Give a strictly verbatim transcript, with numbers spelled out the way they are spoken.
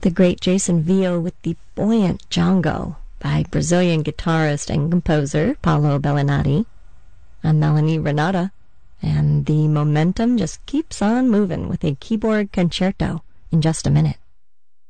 The great Jason Vio with the buoyant Django by Brazilian guitarist and composer Paulo Bellinati. I'm Melanie Renata, and the momentum just keeps on moving with a keyboard concerto in just a minute.